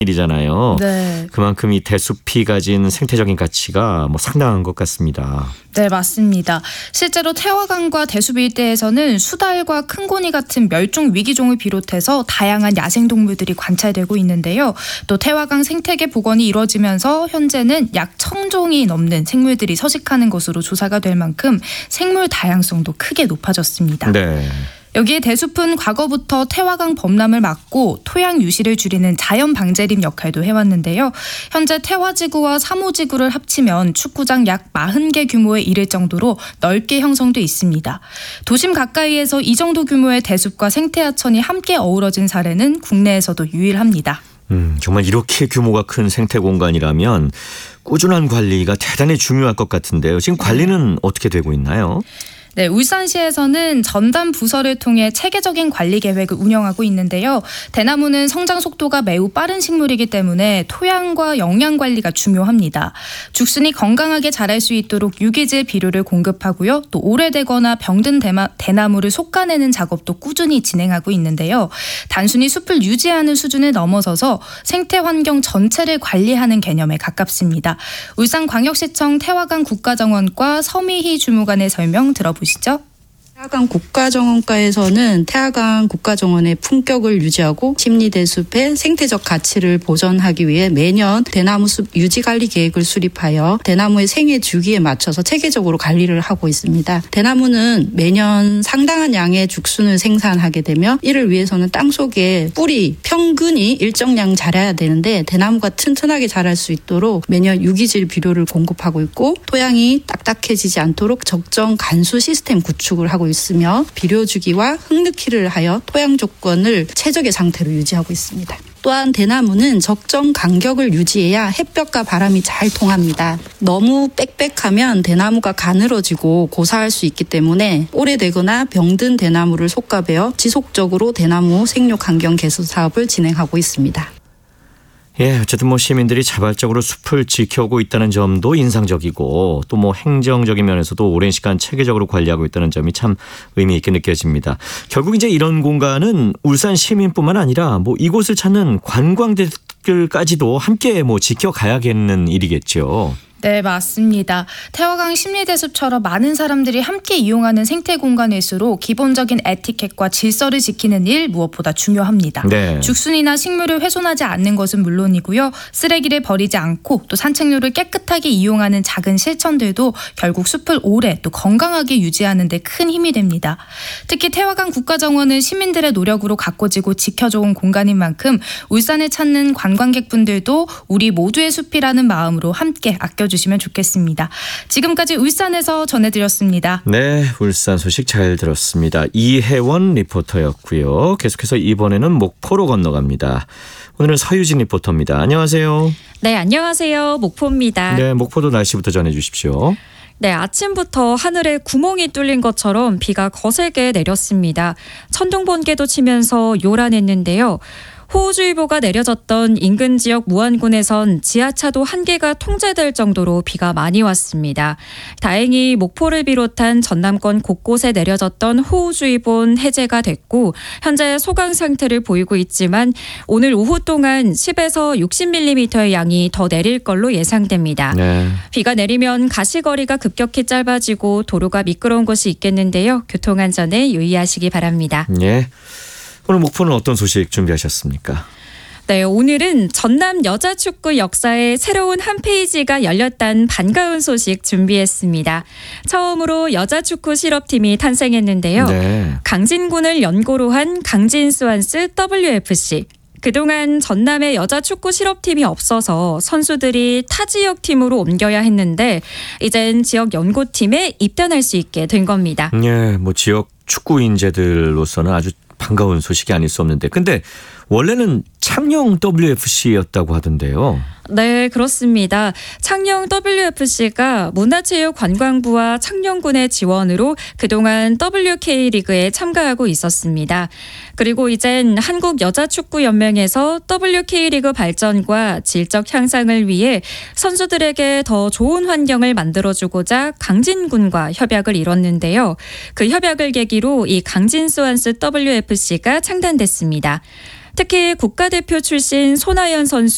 일이잖아요. 네. 그만큼 이 대숲이 가진 생태적인 가치가 상당한 것 같습니다. 네, 맞습니다. 실제로 태화강과 대숲 일대에서는 수달과 큰고니 같은 멸종 위기종을 비롯해서 다양한 야생동물들이 관찰되고 있는데요. 또 태화강 생태계 복원이 이루어지면서 현재는 약 1,000종이 넘는 생물들이 서식하는 것으로 조사가 될 만큼 생물 다양성도 크게 높아졌습니다. 네. 여기에 대숲은 과거부터 태화강 범람을 막고 토양 유실을 줄이는 자연 방제림 역할도 해왔는데요. 현재 태화지구와 사모지구를 합치면 축구장 약 40개 규모에 이를 정도로 넓게 형성돼 있습니다. 도심 가까이에서 이 정도 규모의 대숲과 생태하천이 함께 어우러진 사례는 국내에서도 유일합니다. 정말 이렇게 규모가 큰 생태 공간이라면 꾸준한 관리가 대단히 중요할 것 같은데요. 지금 관리는 어떻게 되고 있나요? 네, 울산시에서는 전담 부서를 통해 체계적인 관리 계획을 운영하고 있는데요. 대나무는 성장 속도가 매우 빠른 식물이기 때문에 토양과 영양 관리가 중요합니다. 죽순이 건강하게 자랄 수 있도록 유기질 비료를 공급하고요. 또 오래되거나 병든 대나무를 솎아내는 작업도 꾸준히 진행하고 있는데요. 단순히 숲을 유지하는 수준을 넘어서서 생태 환경 전체를 관리하는 개념에 가깝습니다. 울산광역시청 태화강 국가정원과 서미희 주무관의 설명 들어보시죠. 태화강 국가정원과에서는 태화강 국가정원의 품격을 유지하고 심리대숲의 생태적 가치를 보존하기 위해 매년 대나무숲 유지관리 계획을 수립하여 대나무의 생애 주기에 맞춰서 체계적으로 관리를 하고 있습니다. 대나무는 매년 상당한 양의 죽순을 생산하게 되며 이를 위해서는 땅속에 뿌리, 평근이 일정량 자라야 되는데 대나무가 튼튼하게 자랄 수 있도록 매년 유기질 비료를 공급하고 있고 토양이 딱딱해지지 않도록 적정 간수 시스템 구축을 하고 있으며 비료 주기와 흙 넣기를 하여 토양 조건을 최적의 상태로 유지하고 있습니다. 또한 대나무는 적정 간격을 유지해야 햇볕과 바람이 잘 통합니다. 너무 빽빽하면 대나무가 가늘어지고 고사할 수 있기 때문에 오래되거나 병든 대나무를 솎아베어 지속적으로 대나무 생육 환경 개선 사업을 진행하고 있습니다. 예, 어쨌든 시민들이 자발적으로 숲을 지켜오고 있다는 점도 인상적이고 또 행정적인 면에서도 오랜 시간 체계적으로 관리하고 있다는 점이 참 의미 있게 느껴집니다. 결국 이제 이런 공간은 울산 시민뿐만 아니라 이곳을 찾는 관광객들까지도 함께 지켜가야겠는 일이겠죠. 네, 맞습니다. 태화강 심리대숲처럼 많은 사람들이 함께 이용하는 생태 공간일수록 기본적인 에티켓과 질서를 지키는 일 무엇보다 중요합니다. 네. 죽순이나 식물을 훼손하지 않는 것은 물론이고요. 쓰레기를 버리지 않고 또 산책로를 깨끗하게 이용하는 작은 실천들도 결국 숲을 오래 또 건강하게 유지하는 데 큰 힘이 됩니다. 특히 태화강 국가정원은 시민들의 노력으로 가꿔지고 지켜져온 공간인 만큼 울산을 찾는 관광객분들도 우리 모두의 숲이라는 마음으로 함께 아껴주시면 좋겠습니다. 지금까지 울산에서 전해드렸습니다. 네, 울산 소식 잘 들었습니다. 이혜원 리포터였고요. 계속해서 이번에는 목포로 건너갑니다. 오늘은 서유진 리포터입니다. 안녕하세요. 네, 안녕하세요. 목포입니다. 네, 목포도 날씨부터 전해주십시오. 네, 아침부터 하늘에 구멍이 뚫린 것처럼 비가 거세게 내렸습니다. 천둥 번개도 치면서 요란했는데요. 호우주의보가 내려졌던 인근 지역 무안군에선 지하차도 1개가 통제될 정도로 비가 많이 왔습니다. 다행히 목포를 비롯한 전남권 곳곳에 내려졌던 호우주의보는 해제가 됐고 현재 소강 상태를 보이고 있지만 오늘 오후 동안 10에서 60mm의 양이 더 내릴 걸로 예상됩니다. 네. 비가 내리면 가시거리가 급격히 짧아지고 도로가 미끄러운 곳이 있겠는데요. 교통안전에 유의하시기 바랍니다. 네. 오늘 목포는 어떤 소식 준비하셨습니까? 네, 오늘은 전남 여자축구 역사의 새로운 한 페이지가 열렸다는 반가운 소식 준비했습니다. 처음으로 여자축구 실업팀이 탄생했는데요. 네. 강진군을 연고로 한 강진 스완스 WFC. 그동안 전남의 여자축구 실업팀이 없어서 선수들이 타 지역 팀으로 옮겨야 했는데 이젠 지역 연고팀에 입단할 수 있게 된 겁니다. 네, 지역 축구 인재들로서는 아주 반가운 소식이 아닐 수 없는데 근데 원래는 창녕 WFC였다고 하던데요. 네, 그렇습니다. 창녕 WFC가 문화체육관광부와 창녕군의 지원으로 그동안 WK리그에 참가하고 있었습니다. 그리고 이젠 한국여자축구연맹에서 WK리그 발전과 질적 향상을 위해 선수들에게 더 좋은 환경을 만들어주고자 강진군과 협약을 이뤘는데요. 그 협약을 계기로 이 강진 스완스 WFC가 창단됐습니다. 특히 국가대표 출신 손아연 선수